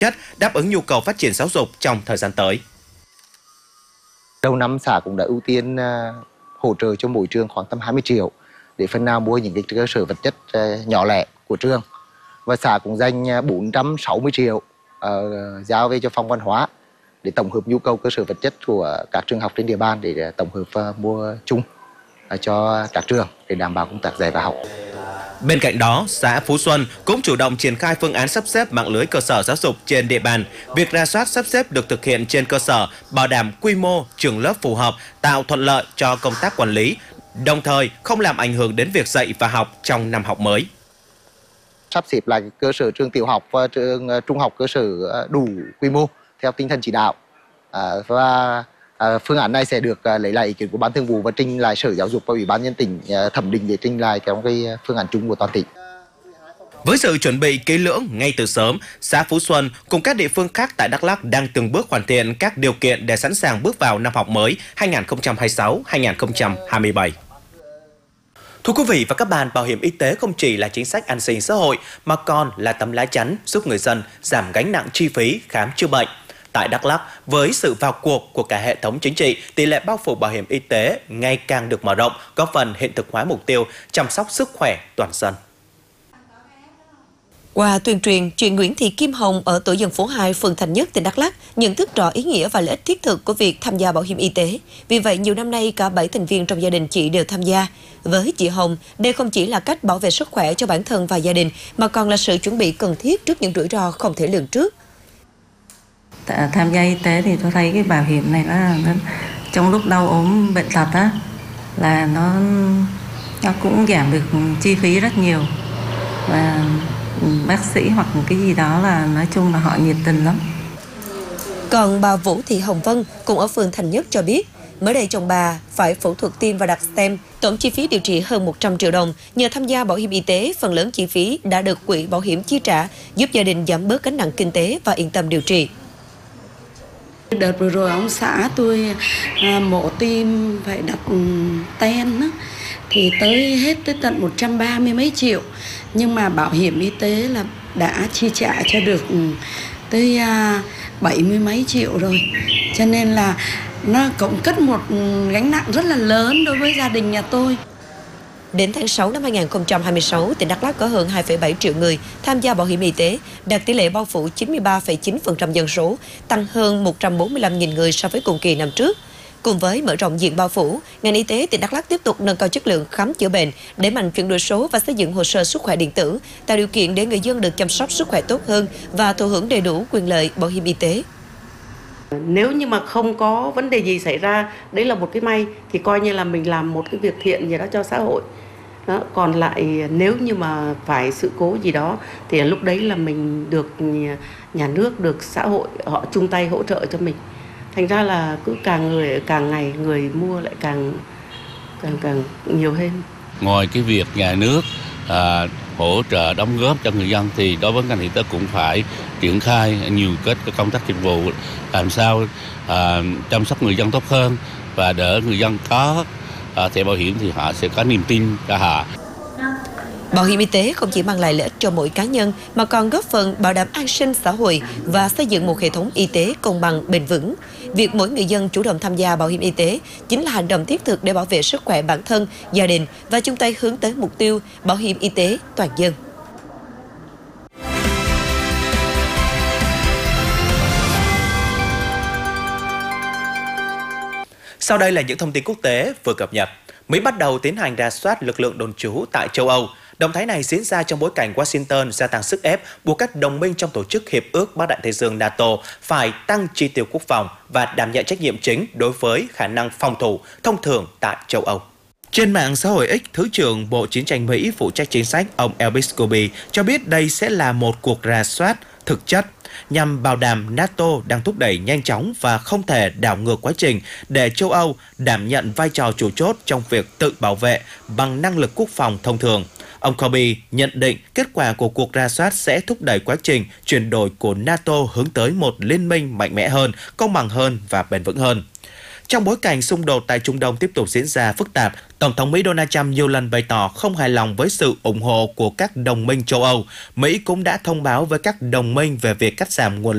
chất đáp ứng nhu cầu phát triển giáo dục trong thời gian tới. Đầu năm xã cũng đã ưu tiên hỗ trợ cho mỗi trường khoảng tầm 20 triệu để phần nào mua những cái cơ sở vật chất nhỏ lẻ của trường, và xã cũng dành 460 triệu giao về cho phòng văn hóa để tổng hợp nhu cầu cơ sở vật chất của các trường học trên địa bàn để tổng hợp mua chung cho các trường để đảm bảo công tác dạy và học. Bên cạnh đó, xã Phú Xuân cũng chủ động triển khai phương án sắp xếp mạng lưới cơ sở giáo dục trên địa bàn. Việc rà soát sắp xếp được thực hiện trên cơ sở bảo đảm quy mô trường lớp phù hợp, tạo thuận lợi cho công tác quản lý, đồng thời không làm ảnh hưởng đến việc dạy và học trong năm học mới. Sắp xếp lại cơ sở trường tiểu học và trường trung học cơ sở đủ quy mô theo tinh thần chỉ đạo, và phương án này sẽ được lấy lại ý kiến của Ban Thường vụ và trình lại Sở Giáo dục và Ủy ban nhân tỉnh thẩm định để trình lại trong cái phương án chung của toàn tỉnh. Với sự chuẩn bị kỹ lưỡng ngay từ sớm, xã Phú Xuân cùng các địa phương khác tại Đắk Lắk đang từng bước hoàn thiện các điều kiện để sẵn sàng bước vào năm học mới 2026-2027. Thưa quý vị và các bạn, bảo hiểm y tế không chỉ là chính sách an sinh xã hội mà còn là tấm lá chắn giúp người dân giảm gánh nặng chi phí khám chữa bệnh. Tại Đắk Lắk, với sự vào cuộc của cả hệ thống chính trị, tỷ lệ bao phủ bảo hiểm y tế ngày càng được mở rộng, góp phần hiện thực hóa mục tiêu chăm sóc sức khỏe toàn dân. Qua tuyên truyền, chị Nguyễn Thị Kim Hồng ở tổ dân phố 2, phường Thành Nhất, tỉnh Đắk Lắk nhận thức rõ ý nghĩa và lợi ích thiết thực của việc tham gia bảo hiểm y tế. Vì vậy, nhiều năm nay, cả 7 thành viên trong gia đình chị đều tham gia. Với chị Hồng, đây không chỉ là cách bảo vệ sức khỏe cho bản thân và gia đình, mà còn là sự chuẩn bị cần thiết trước những rủi ro không thể lường trước. Tham gia y tế thì tôi thấy cái bảo hiểm này nó trong lúc đau ốm bệnh tật á, là nó cũng giảm được chi phí rất nhiều, và bác sĩ hoặc cái gì đó là nói chung là họ nhiệt tình lắm. Còn bà Vũ Thị Hồng Vân cũng ở phường Thành Nhất cho biết, mới đây chồng bà phải phẫu thuật tim và đặt stent, tổng chi phí điều trị hơn 100 triệu đồng. Nhờ tham gia bảo hiểm y tế, phần lớn chi phí đã được quỹ bảo hiểm chi trả, giúp gia đình giảm bớt gánh nặng kinh tế và yên tâm điều trị. Đợt vừa rồi ông xã tôi mổ tim phải đặt stent thì hết tới tận 130 mấy triệu, nhưng mà bảo hiểm y tế là đã chi trả cho được tới 70 mấy triệu rồi, cho nên là nó cũng cất một gánh nặng rất là lớn đối với gia đình nhà tôi. Đến tháng 6 năm 2026, tỉnh Đắk Lắk có hơn 2,7 triệu người tham gia bảo hiểm y tế, đạt tỷ lệ bao phủ 93,9% dân số, tăng hơn 145.000 người so với cùng kỳ năm trước. Cùng với mở rộng diện bao phủ, ngành y tế tỉnh Đắk Lắk tiếp tục nâng cao chất lượng khám chữa bệnh, đẩy mạnh chuyển đổi số và xây dựng hồ sơ sức khỏe điện tử, tạo điều kiện để người dân được chăm sóc sức khỏe tốt hơn và thụ hưởng đầy đủ quyền lợi bảo hiểm y tế. Nếu như mà không có vấn đề gì xảy ra, đấy là một cái may, thì coi như là mình làm một cái việc thiện gì đó cho xã hội. Đó. Còn lại nếu như mà phải sự cố gì đó thì lúc đấy là mình được nhà nước, được xã hội họ chung tay hỗ trợ cho mình. Thành ra là cứ càng ngày người mua lại càng nhiều hơn. Ngoài cái việc nhà nước hỗ trợ đóng góp cho người dân thì đối với ngành y tế cũng phải triển khai nhiều công tác dịch vụ làm sao chăm sóc người dân tốt hơn, và đỡ người dân có thẻ bảo hiểm thì họ sẽ có niềm tin cho họ. Bảo hiểm y tế không chỉ mang lại lợi ích cho mỗi cá nhân mà còn góp phần bảo đảm an sinh xã hội và xây dựng một hệ thống y tế công bằng, bền vững. Việc mỗi người dân chủ động tham gia bảo hiểm y tế chính là hành động thiết thực để bảo vệ sức khỏe bản thân, gia đình và chung tay hướng tới mục tiêu bảo hiểm y tế toàn dân. Sau đây là những thông tin quốc tế vừa cập nhật. Mỹ bắt đầu tiến hành rà soát lực lượng đồn trú tại châu Âu. Động thái này diễn ra trong bối cảnh Washington gia tăng sức ép buộc các đồng minh trong tổ chức Hiệp ước Bắc Đại Tây Dương NATO phải tăng chi tiêu quốc phòng và đảm nhận trách nhiệm chính đối với khả năng phòng thủ thông thường tại châu Âu. Trên mạng xã hội X, Thứ trưởng Bộ Chiến tranh Mỹ phụ trách chính sách ông Elvis Kobe cho biết đây sẽ là một cuộc rà soát thực chất nhằm bảo đảm NATO đang thúc đẩy nhanh chóng và không thể đảo ngược quá trình để châu Âu đảm nhận vai trò chủ chốt trong việc tự bảo vệ bằng năng lực quốc phòng thông thường. Ông Kobe nhận định kết quả của cuộc rà soát sẽ thúc đẩy quá trình chuyển đổi của NATO hướng tới một liên minh mạnh mẽ hơn, công bằng hơn và bền vững hơn. Trong bối cảnh xung đột tại Trung Đông tiếp tục diễn ra phức tạp, Tổng thống Mỹ Donald Trump nhiều lần bày tỏ không hài lòng với sự ủng hộ của các đồng minh châu Âu. Mỹ cũng đã thông báo với các đồng minh về việc cắt giảm nguồn